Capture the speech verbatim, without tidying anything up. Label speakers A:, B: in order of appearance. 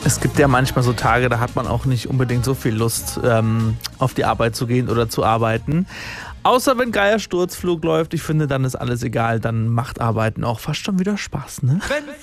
A: Es gibt ja manchmal so Tage, da hat man auch nicht unbedingt so viel Lust, ähm, auf die Arbeit zu gehen oder zu arbeiten. Außer wenn geiler Sturzflug läuft, ich finde, dann ist alles egal, dann macht Arbeiten auch fast schon wieder Spaß, ne?